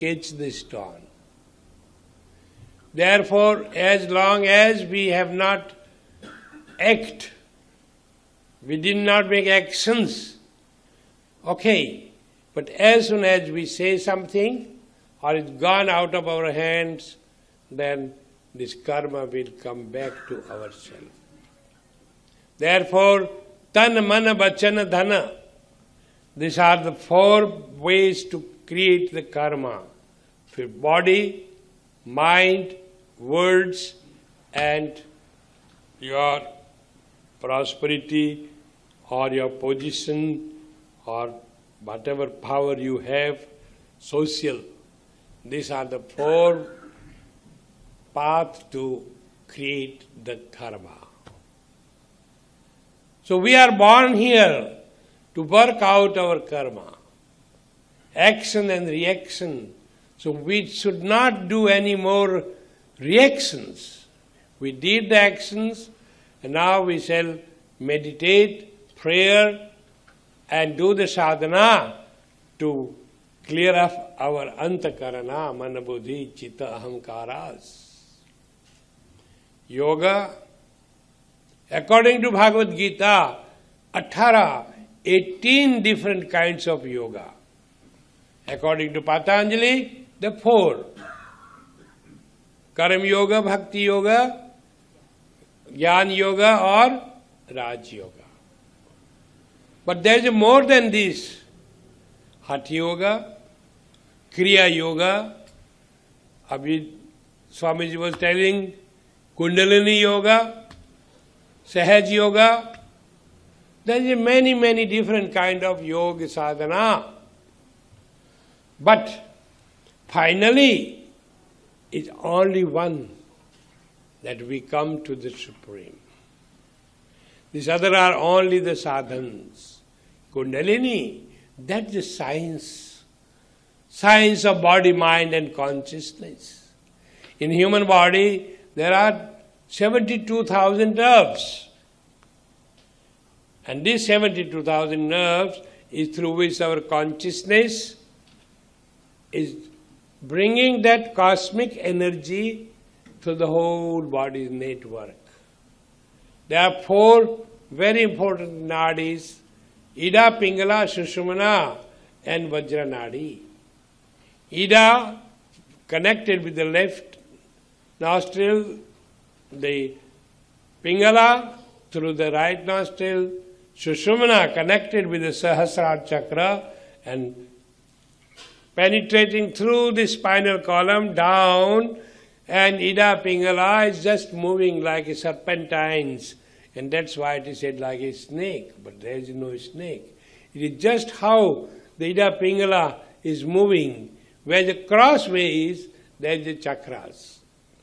catch the stone. Therefore, as long as we have not act, we did not make actions, okay, but as soon as we say something or it's gone out of our hands, then this karma will come back to ourselves. Therefore, tan, mana, vachana, dhana, these are the four ways to create the karma. For body, mind, words, and your prosperity or your position or whatever power you have, social. These are the four paths to create the karma. So we are born here to work out our karma, action and reaction. So we should not do any more reactions. We did the actions, and now we shall meditate, prayer, and do the sadhana to clear up our antakarana, manabuddhi, chitta, ahamkaras. Yoga, according to Bhagavad Gita, 18 different kinds of yoga. According to Patanjali, the four. Karma yoga, bhakti yoga, jnana yoga or raj yoga. But there is more than this. Hatha yoga, kriya yoga, Abhi Swamiji was telling, kundalini yoga, sahaj yoga. There is many different kind of yoga sadhana. But finally, it's only one that we come to the Supreme. These other are only the sadhans. Kundalini, that's the science. Science of body, mind and consciousness. In human body, there are 72,000 nerves. And these 72,000 nerves is through which our consciousness is bringing that cosmic energy to the whole body's network. There are four very important nadis, Ida, Pingala, Sushumna and Vajra nadi. Ida connected with the left nostril, the Pingala through the right nostril, Sushumna connected with the Sahasrara chakra and penetrating through the spinal column down, and Ida Pingala is just moving like a serpentines, and that's why it is said like a snake, but there is no snake. It is just how the Ida Pingala is moving. Where the crossway is, there is the chakras.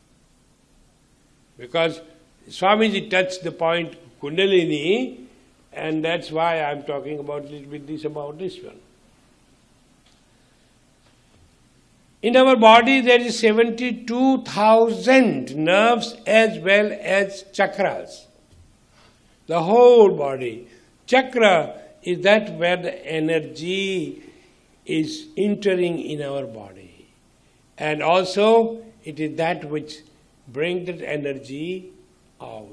Because Swamiji touched the point Kundalini, and that's why I'm talking about a little bit about this one. In our body there is 72,000 nerves as well as chakras. The whole body. Chakra is that where the energy is entering in our body. And also it is that which brings that energy out.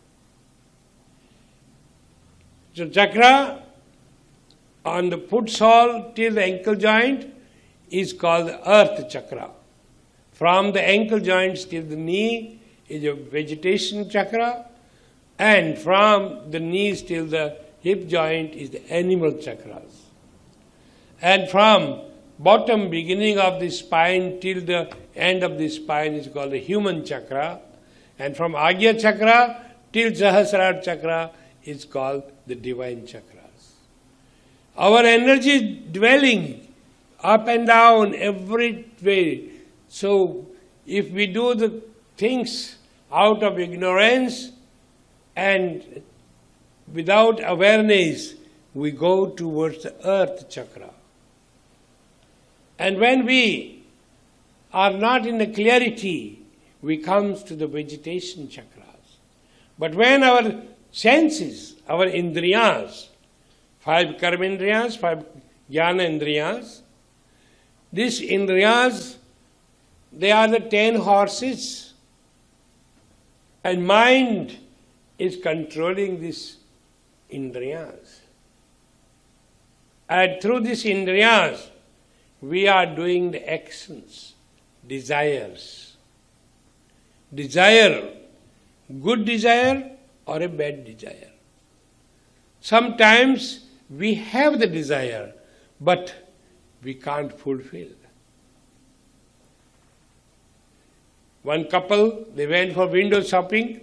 So chakra on the foot sole till the ankle joint is called the earth chakra. From the ankle joints till the knee is a vegetation chakra, and from the knees till the hip joint is the animal chakras. And from bottom beginning of the spine till the end of the spine is called the human chakra, and from Agya chakra till Sahasrara chakra is called the divine chakras. Our energy is dwelling up and down every way. So if we do the things out of ignorance and without awareness, we go towards the earth chakra. And when we are not in the clarity, we come to the vegetation chakras. But when our senses, our indriyas, 5 karmendriyas, 5 jnana indriyas, These Indriyas, they are the 10 horses, and mind is controlling these Indriyas. And through these Indriyas, we are doing the actions, desires. Desire, good desire or a bad desire. Sometimes we have the desire, but we can't fulfill. One couple, they went for window shopping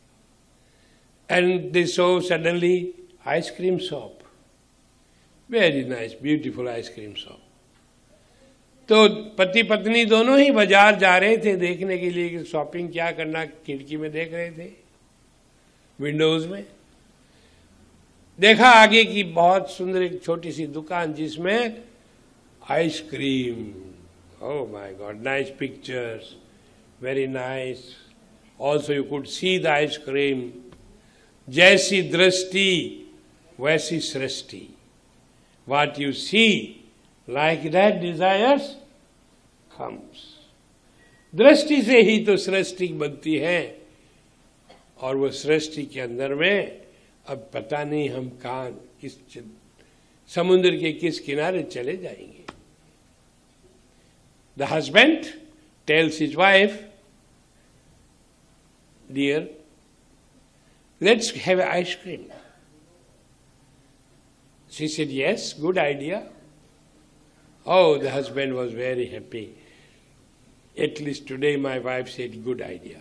and they saw suddenly ice cream shop. Very nice, beautiful ice cream shop. तो पति पत्नी दोनों ही बाजार जा रहे थे देखने के लिए कि शॉपिंग क्या करना, खिड़की में देख रहे थे, विंडोज में। देखा आगे की बहुत सुंदर एक छोटी सी दुकान जिसमें ice cream, oh my God, nice pictures, very nice, also you could see the ice cream. जैसी दृष्टि वैसी सृष्टि, what you see, like that desires comes. दृष्टि से ही तो सृष्टि बनती है, और वो सृष्टि के अंदर में अब पता नहीं हम कहाँ किस समुद्र के किस किनारे चले जाएंगे। The husband tells his wife, dear, let's have ice cream. She said, yes, good idea. Oh, the husband was very happy. At least today my wife said, good idea.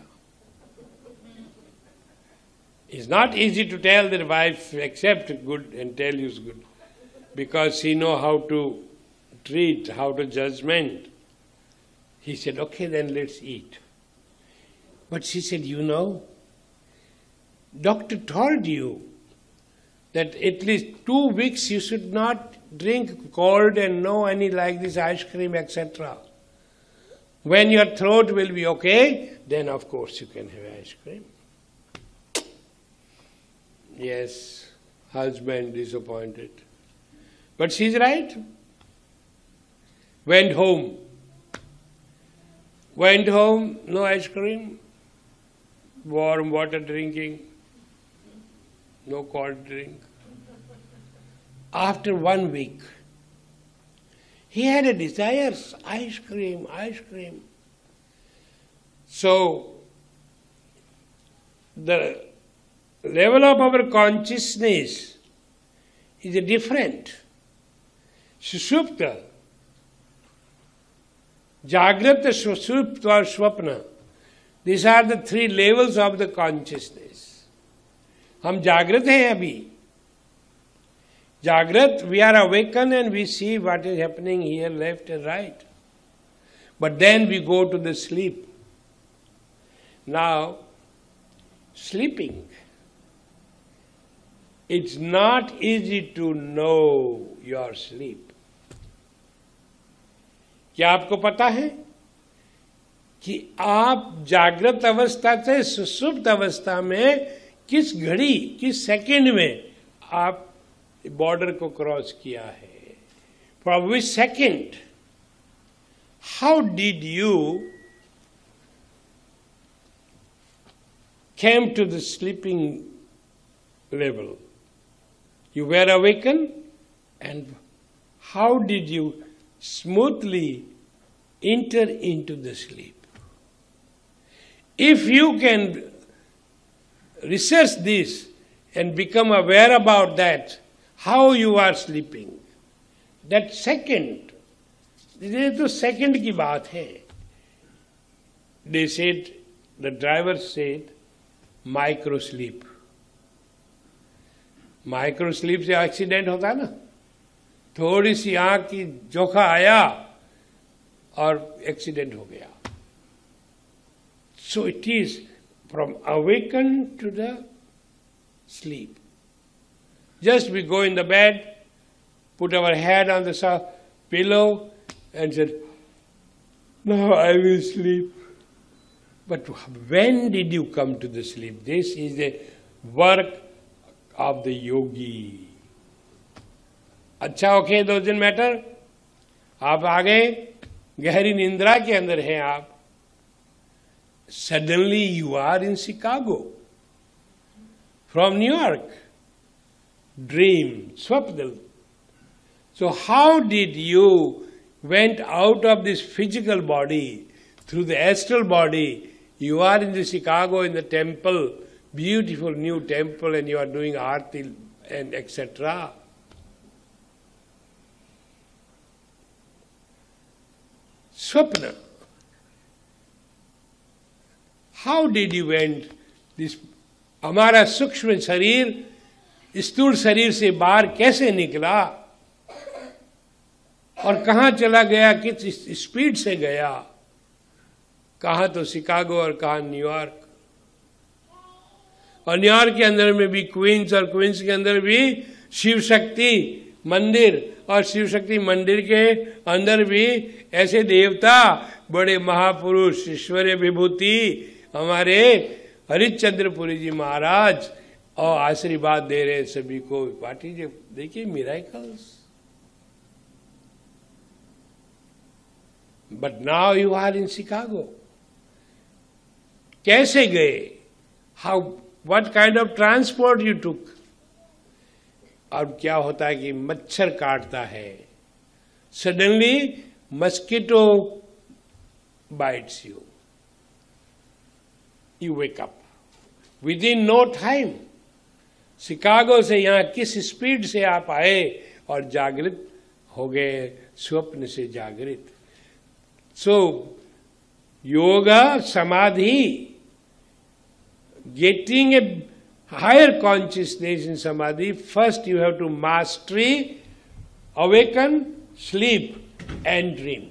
It's not easy to tell the wife, accept good and tell you it's good, because she know how to treat, how to judgment. He said, okay, then let's eat. But she said, you know, doctor told you that at least 2 weeks you should not drink cold and no any like this ice cream, etc. When your throat will be okay, then of course you can have ice cream. Yes, husband disappointed. But she's right. Went home. Went home, no ice cream, warm water drinking, no cold drink. After 1 week, he had a desire, ice cream, ice cream. So, the level of our consciousness is different. Sushupta, Jagrata, Sushupta or Swapna, these are the 3 levels of the consciousness. हम जागृत हैं अभी. Jagrat, we are awakened and we see what is happening here, left and right. But then we go to the sleep. Now, sleeping, it's not easy to know your sleep. क्या आपको पता है कि आप जागृत अवस्था से सुषुप्त अवस्था में किस घड़ी, किस सेकंड में आप बॉर्डर को क्रॉस किया है? From which second? How did you came to the sleeping level? You were awakened, and how did you smoothly enter into the sleep? If you can research this and become aware about that, how you are sleeping, that second, ये तो second की बात है. They said, the driver said, micro sleep. Micro sleep से accident होता है ना, थोड़ी सी आंख की जोखा आया और एक्सीडेंट हो गया. So it is from awaken to the sleep. Just we go in the bed, put our head on the pillow and said, now I will sleep. But when did you come to the sleep? This is the work of the yogi. अच्छा, okay, doesn't matter. आप आ गए, गहरी निंद्रा के अंदर हैं आप. Suddenly you are in Chicago from New York. Dream, swapna. So how did you went out of this physical body through the astral body? You are in the Chicago in the temple, beautiful new temple, and you are doing aarti and etc. Swapna. How did you went this? हमारा सूक्ष्म शरीर स्थूल शरीर से बाहर कैसे निकला और कहाँ चला गया, किस स्पीड से गया? कहाँ तो शिकागो और कहाँ न्यूयॉर्क. और न्यूयॉर्क के अंदर में भी क्वींस और क्वींस के अंदर भी शिव शक्ति मंदिर और शिव शक्ति मंदिर के अंदर भी ऐसे देवता बड़े महापुरुष ईश्वरीय विभूति हमारे हरिश्चंद्रपुरी जी महाराज और आशीर्वाद दे रहे सभी को. पार्टी जी देखिए miracles. But now you are in Chicago. कैसे गए? How, what kind of transport you took? अब क्या होता है कि मच्छर काटता है. Suddenly mosquito bytes you. You wake up. Within no time. Chicago से यहाँ किस स्पीड से आप आए और जागृत हो गए, स्वप्न से जागृत. सो योगा समाधि, getting a higher consciousness in samadhi, first you have to mastery, awaken, sleep and dream.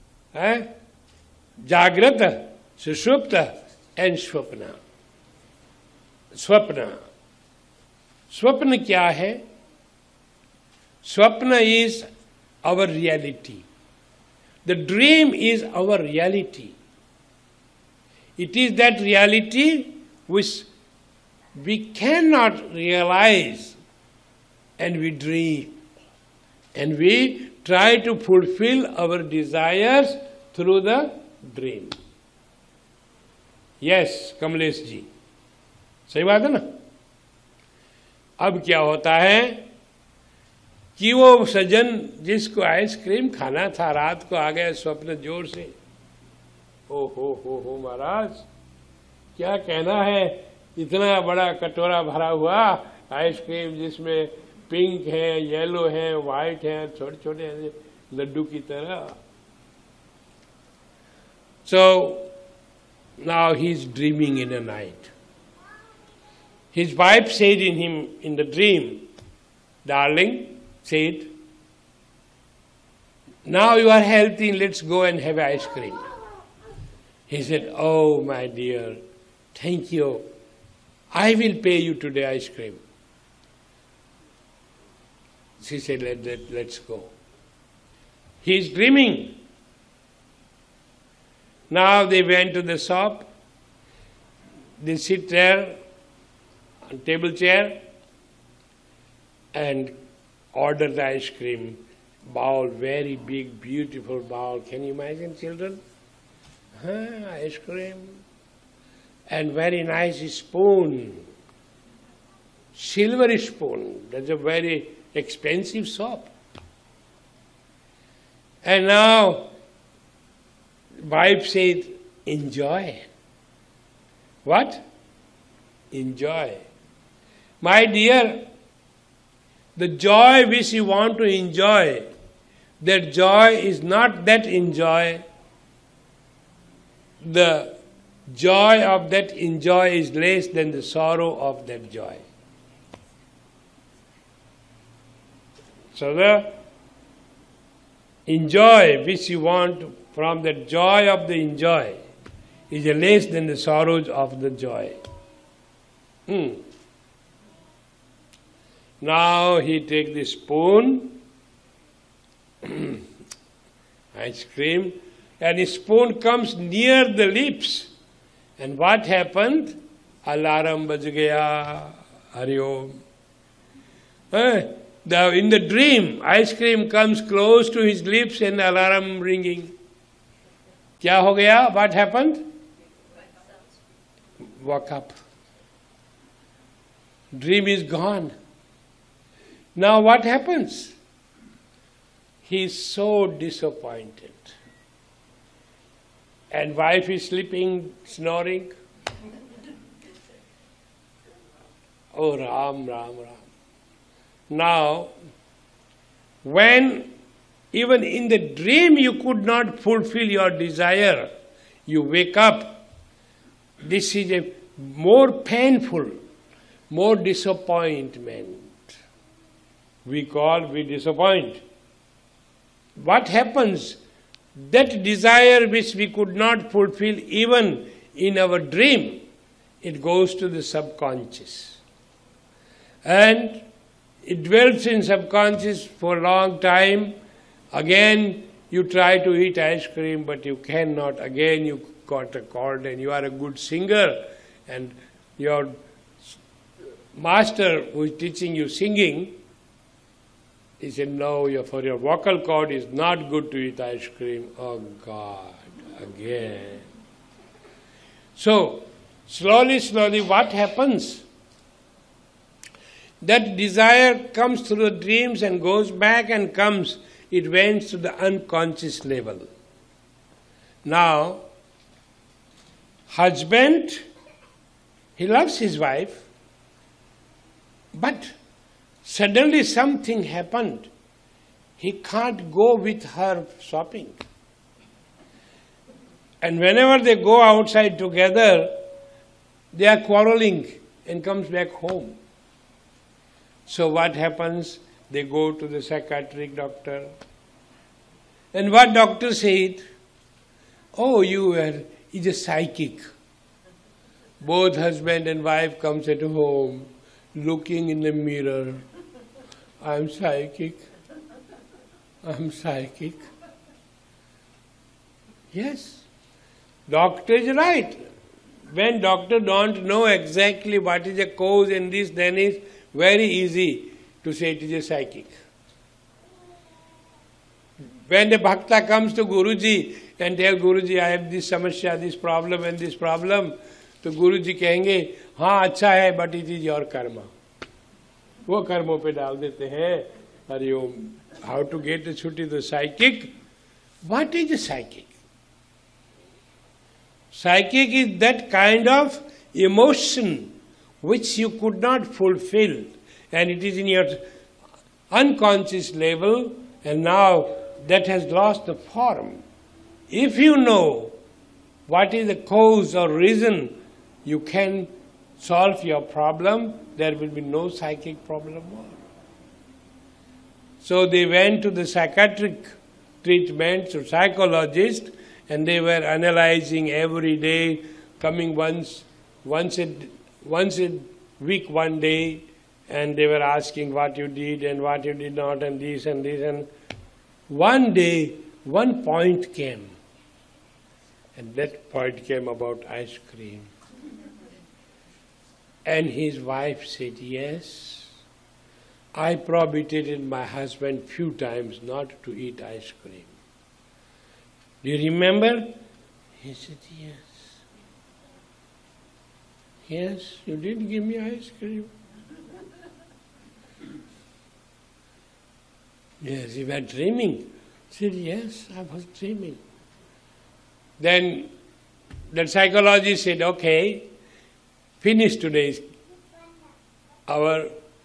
Jagrata, sushupta and swapna. Swapna. Swapna क्या है? Swapna is our reality. The dream is our reality. It is that reality which we cannot realize and we dream. And we try to fulfill our desires through the dream. Yes, Kamlesh ji, सही बात है ना. अब क्या होता है कि वो सज्जन जिसको आइसक्रीम खाना था रात को आ गया स्वप्न जोर से. ओ हो महाराज, क्या कहना है, इतना बड़ा कटोरा भरा हुआ आइसक्रीम जिसमें पिंक है, येलो है, व्हाइट है, छोटे छोटे लड्डू की तरह. So now he is dreaming in a night. His wife said in him in the dream, darling, said, now you are healthy, let's go and have ice cream. He said, oh my dear, thank you. I will pay you today ice cream. She said, let's go. He is dreaming. Now they went to the shop. They sit there on table chair and order the ice cream. Bowl, very big, beautiful bowl. Can you imagine, children? Ice cream. And very nice spoon. Silver spoon. That's a very expensive shop. And now, wife said, enjoy. What? Enjoy. My dear, the joy which you want to enjoy, that joy is not that enjoy. The joy of that enjoy is less than the sorrow of that joy. So the enjoy which you want from the joy of the enjoy is less than the sorrows of the joy. Now he takes the spoon, ice cream, and the spoon comes near the lips. And what happened? Alarm baj gaya, Hari Om. In the dream, ice cream comes close to his lips and alarm ringing. क्या हो गया? What happened? Woke up. Dream is gone. Now what happens? He is so disappointed. And wife is sleeping, snoring. Oh, Ram, Ram, Ram. Now, when even in the dream you could not fulfill your desire, you wake up, this is a more painful, more disappointment. We disappoint. What happens? That desire which we could not fulfill even in our dream, it goes to the subconscious. And it dwells in subconscious for a long time. Again, you try to eat ice cream, but you cannot. Again, you got a cold and you are a good singer. And your master who is teaching you singing, he said, no, for your vocal cord is not good to eat ice cream. Oh God, again. So, slowly, what happens? That desire comes through the dreams and goes back and comes. It went to the unconscious level. Now, husband, he loves his wife, but suddenly something happened. He can't go with her shopping. And whenever they go outside together, they are quarreling and comes back home. So what happens? They go to the psychiatric doctor. And what doctor said? Oh, he's a psychic. Both husband and wife comes at home, looking in the mirror. I'm psychic. I'm psychic. Yes, doctor is right. When doctor don't know exactly what is the cause in this, then it's very easy to say it is a psychic. When the bhakta comes to Guruji and tell Guruji, I have this samasya, this problem and this problem, तो Guruji कहेंगे, हाँ अच्छा है, but it is your karma. वो कर्मों पे डाल देते हैं. Hariom. How to get a chutti to psychic? What is a psychic? Psychic is that kind of emotion which you could not fulfill, and it is in your unconscious level, and now that has lost the form. If you know what is the cause or reason, you can solve your problem. There will be no psychic problem more. So they went to the psychiatric treatment, to psychologist, and they were analyzing every day, coming once a week, one day, and they were asking what you did and what you did not, and this and this. And one day, one point came, and that point came about ice cream. And his wife said, yes, I prohibited my husband few times not to eat ice cream. Do you remember? He said, yes. Yes, you did give me ice cream. Yes, you were dreaming. He said, yes, I was dreaming. Then the psychologist said, okay, finish today's, our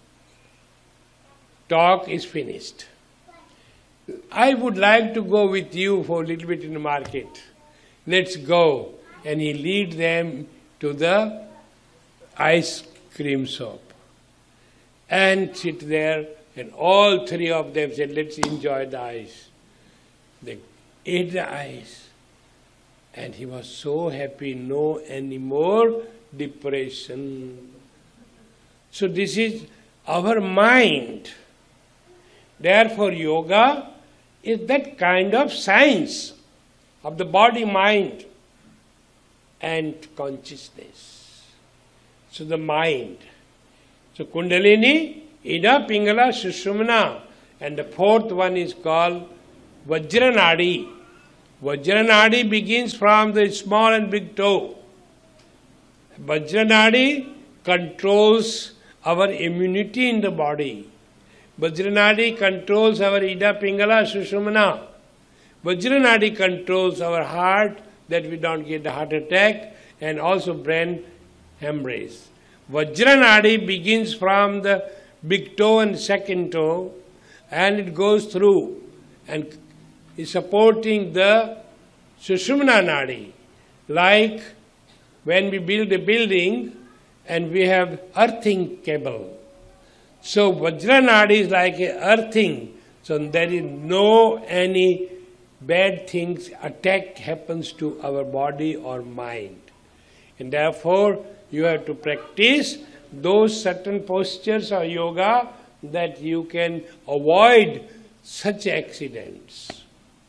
talk is finished. I would like to go with you for a little bit in the market. Let's go. And he lead them to the ice cream shop and sit there, and all three of them said, let's enjoy the ice. They ate the ice, and he was so happy, no anymore depression. So this is our mind. Therefore yoga is that kind of science of the body, mind and consciousness. So the mind. So Kundalini, Ida, Pingala, Sushumna, and the fourth one is called Vajranadi. Vajranadi begins from the small and big toe. Vajranadi controls our immunity in the body. Vajranadi controls our Ida Pingala Sushumna. Vajranadi controls our heart, that we don't get a heart attack, and also brain hemorrhage. Vajranadi begins from the big toe and second toe, and it goes through and is supporting the Sushumna Nadi. Like when we build a building and we have earthing cable. So Vajranadi is like a earthing, so there is no any bad things attack happens to our body or mind. And therefore you have to practice those certain postures of yoga that you can avoid such accidents.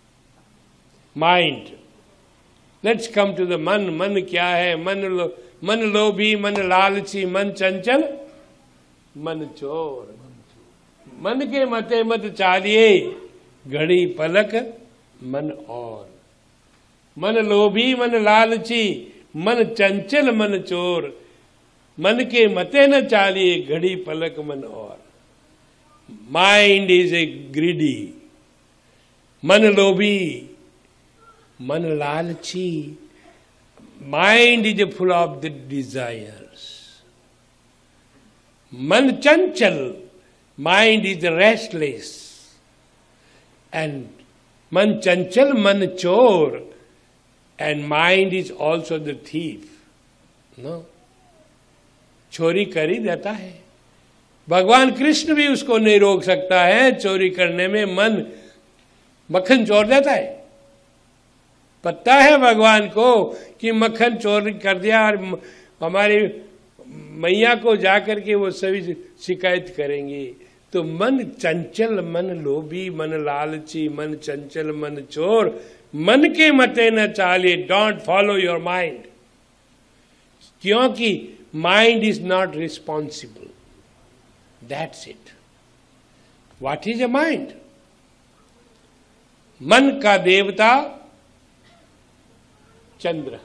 Mind. Let's come to the man. Man kya hai? Man lobhi, man lalchi, man chanchal, man chor. Man ke mate mat chaliye, घड़ी पलक मन और. मन लोभी मन लालची, मन चंचल मन चोर. मन के मते न चालिए, घड़ी पलक मन और. Mind is a greedy. मन लोभी, मन लालची. Mind is full of the desires. Man chanchal, mind is restless. And man chanchal, man chor, and mind is also the thief. No? चोरी कर ही देता है. भगवान कृष्ण भी उसको नहीं रोक सकता है. चोरी करने में मन मक्खन चोर देता है. पता है भगवान को कि मक्खन चोरी कर दिया और हमारी मैया को जाकर के वो सभी शिकायत करेंगे. तो मन चंचल, मन लोभी, मन लालची, मन चंचल, मन चोर. मन के मते न चाले. Don't follow your mind. क्योंकि mind is not responsible. That's it. What is a mind? मन का देवता चंद्र.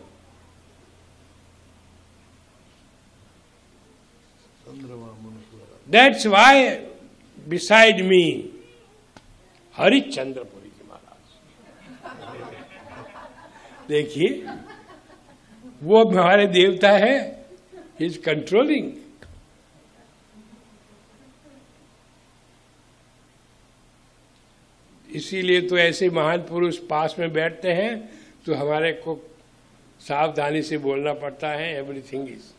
That's why beside me हरिश्चंद्रपुरी के महाराज. देखिए वो हमारे देवता है. He is controlling. इसीलिए तो ऐसे महान पुरुष पास में बैठते हैं तो हमारे को सावधानी से बोलना पड़ता है. Everything is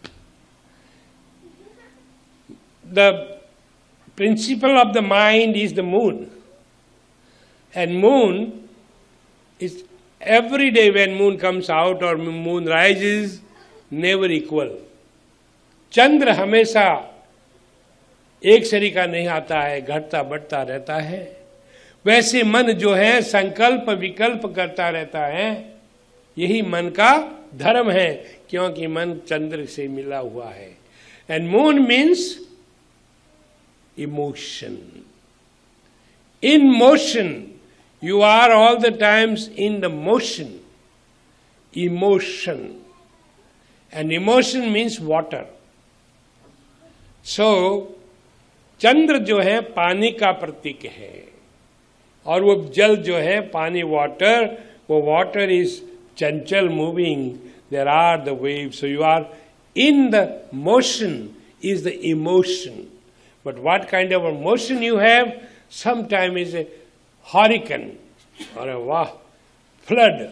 the principle of the mind is the moon. And moon is every day when moon comes out or moon rises, never equal. चंद्र हमेशा एक सरीका नहीं आता है, घटता बढ़ता रहता है. वैसे मन जो है संकल्प विकल्प करता रहता है. यही मन का धर्म है, क्योंकि मन चंद्र से मिला हुआ है. And moon means emotion. In motion, you are all the times in the motion. Emotion. And emotion means water. So, चंद्र जो है पानी का प्रतीक है. और वो जल जो है पानी वाटर, वो water is Chanchal moving. There are the waves. So you are in the motion is the emotion. But what kind of a motion you have, sometimes is a hurricane or a flood.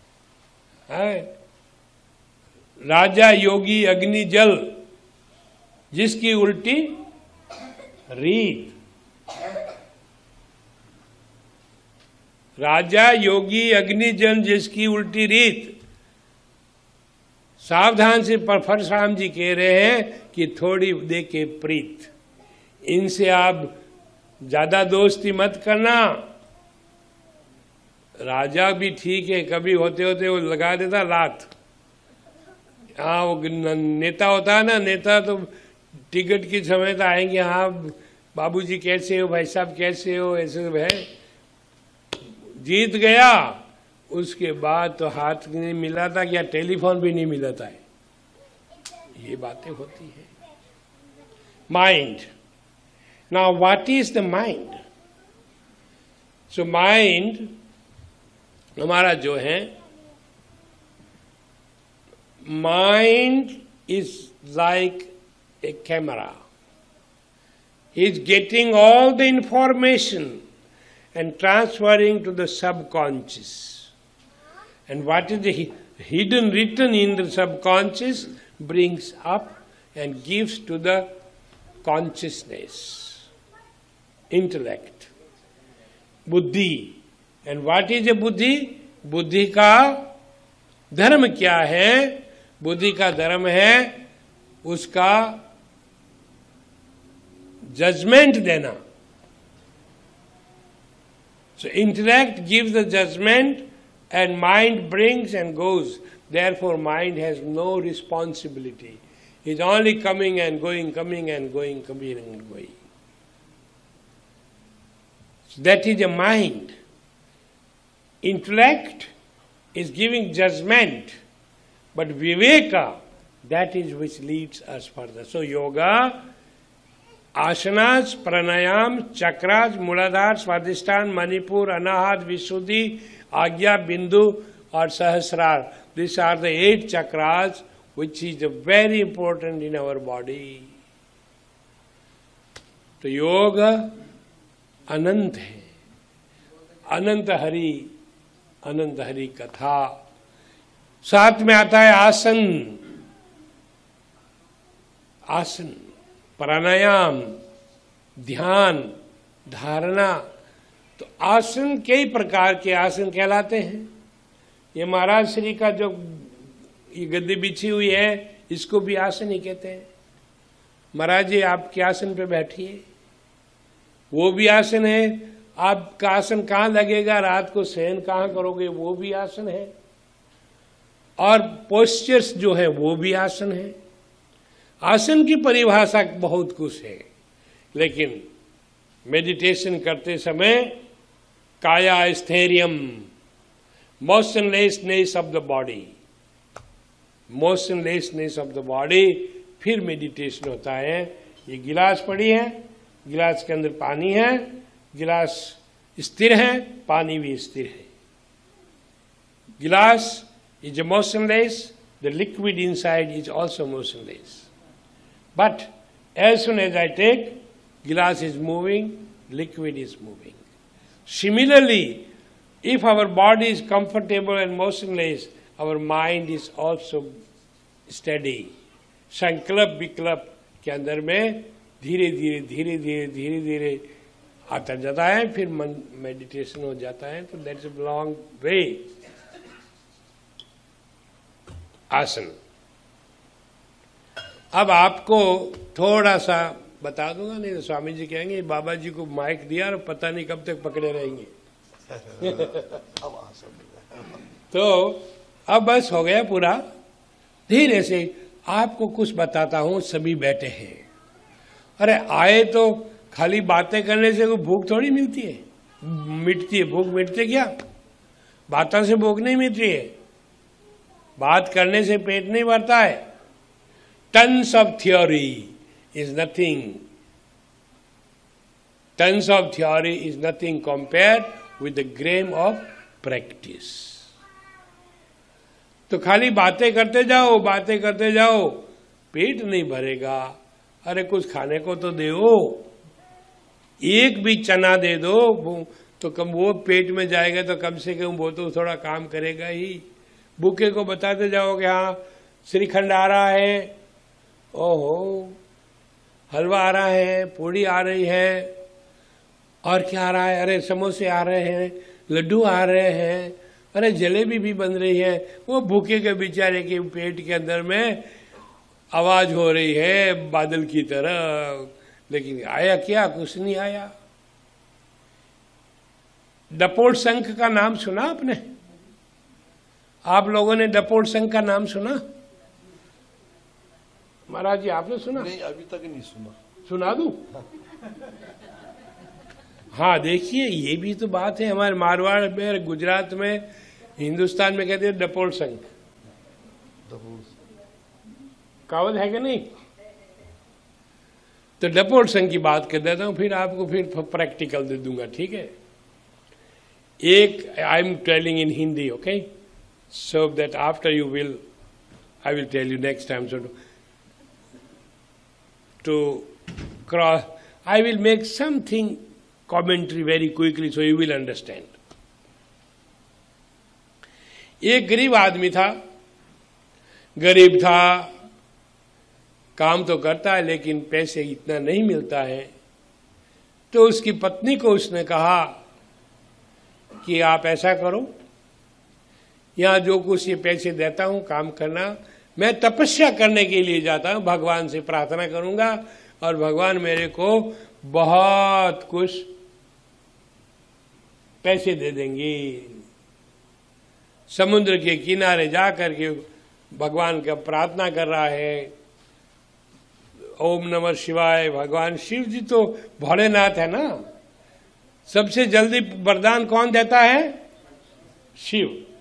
राजा योगी अग्नि जल, जिसकी उल्टी रीत. राजा योगी अग्नि जल, जिसकी उल्टी रीत. सावधान से परशुराम जी कह रहे हैं कि थोड़ी देखे प्रीत. इनसे आप ज्यादा दोस्ती मत करना. राजा भी ठीक है, कभी होते होते वो लगा देता लात. हाँ, वो नेता होता है ना, नेता तो टिकट की समय तो आएंगे. हाँ बाबूजी कैसे हो, भाई साहब कैसे हो, ऐसे है. जीत गया उसके बाद तो हाथ नहीं मिला था, क्या टेलीफोन भी नहीं मिला था। ये बातें होती है। Mind, now what is the mind? So mind हमारा जो है, mind is like a camera. He is getting all the information and transferring to the subconscious. And what is the hidden written in the subconscious brings up and gives to the consciousness, intellect, buddhi. And what is a buddhi? बुद्धि का धर्म क्या है? बुद्धि का धर्म है उसका judgment देना. So intellect gives the judgment and mind brings and goes. Therefore mind has no responsibility. It's only coming and going, coming and going, coming and going. So that is a mind. Intellect is giving judgment, but viveka, that is which leads us further. So yoga, आसनास, प्राणायाम, चक्रास, मूलाधार, स्वादिष्ठान, मणिपुर, अनाहत, विशुद्धि, आज्ञा, बिंदु और सहस्रार. These are the 8 chakras which is very important in our body. तो योग अनंत है. अनंत हरि कथा. साथ में आता है आसन. आसन, प्राणायाम, ध्यान, धारणा. तो आसन कई प्रकार के आसन कहलाते हैं. ये महाराज श्री का जो ये गद्दी बिछी हुई है इसको भी आसन ही कहते हैं. महाराज जी आपके आसन पे बैठिए, वो भी आसन है. आपका आसन कहाँ लगेगा, रात को शयन कहाँ करोगे, वो भी आसन है. और पोस्चर्स जो है वो भी आसन है. आसन की परिभाषा बहुत कुछ है, लेकिन मेडिटेशन करते समय काया स्थैर्यम, मोशनलेसनेस of the body, मोशनलेसनेस of the body. फिर मेडिटेशन होता है. ये गिलास पड़ी है, गिलास के अंदर पानी है, गिलास स्थिर है, पानी भी स्थिर है. गिलास is motionless, the liquid inside is also motionless. But as soon as I take, glass is moving, liquid is moving. Similarly, if our body is comfortable and motionless, our mind is also steady. संकल्प विकल्प के अंदर में धीरे धीरे आता जाता है, फिर मेडिटेशन हो जाता है. तो दैट्स अ लॉन्ग वे. आसन. अब आपको थोड़ा सा बता दूंगा, नहीं तो स्वामी जी कहेंगे बाबा जी को माइक दिया और पता नहीं कब तक पकड़े रहेंगे. तो अब बस हो गया पूरा. धीरे से आपको कुछ बताता हूं. सभी बैठे हैं. अरे आए तो खाली बातें करने से कोई भूख थोड़ी मिलती है, मिटती है. भूख मिटती क्या? बातों से भूख नहीं मिटती है. बात करने से पेट नहीं भरता है. Tons of theory is nothing. Tons of theory is nothing compared with the gram of practice. तो खाली बातें करते जाओ, पेट नहीं भरेगा. अरे कुछ खाने को तो दो. एक भी चना दे दो तो कम वो पेट में जाएगा, तो कम से कम वो तो थोड़ा काम करेगा ही. भूखे को बताते जाओ कि हाँ श्रीखंड आ रहा है, ओहो हलवा आ रहा है, पूड़ी आ रही है, और क्या आ रहा है, अरे समोसे आ रहे हैं, लड्डू आ रहे हैं, अरे जलेबी भी बन रही है. वो भूखे के बेचारे के पेट के अंदर में आवाज हो रही है बादल की तरह, लेकिन आया क्या? कुछ नहीं आया. डपोट संघ का नाम सुना आपने? आप लोगों ने डपोट संघ का नाम सुना? महाराज जी आपने सुना? नहीं, अभी तक नहीं सुना. सुना दूं? हाँ देखिए, ये भी तो बात है. हमारे मारवाड़ में, गुजरात में हिंदुस्तान में कहते हैं डपोल संघ, कहावत है कि नहीं? तो डपोल संघ की बात कर देता हूं, फिर आपको फिर प्रैक्टिकल दे दूंगा, ठीक है? एक I am telling in Hindi, okay, so that after you will I will tell you next time. So to cross, I will make something commentary very quickly so you will understand. एक गरीब आदमी था, गरीब था, काम तो करता है लेकिन पैसे इतना नहीं मिलता है। तो उसकी पत्नी को उसने कहा कि आप ऐसा करो, यहाँ जो कुछ ये पैसे देता हूँ काम करना, मैं तपस्या करने के लिए जाता हूँ, भगवान से प्रार्थना करूंगा और भगवान मेरे को बहुत कुछ पैसे दे देंगे। समुद्र के किनारे जा करके भगवान का प्रार्थना कर रहा है, ओम नमः शिवाय। भगवान शिव जी तो भोलेनाथ है ना, सबसे जल्दी वरदान कौन देता है? शिव।